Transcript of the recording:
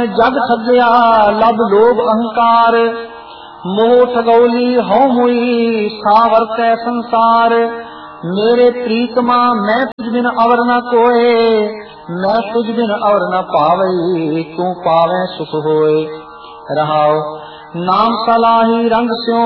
जग ठगया लब लोभ अहंकार, मोह ठगौली हौ मुई सावर कै संसार। मेरे प्रीतमा मैं तुझ बिन अवर न कोय, मैं तुझ बिन अवर न पावई, तू पावे सुख होय। रहाओ नाम सलाही रंग स्यों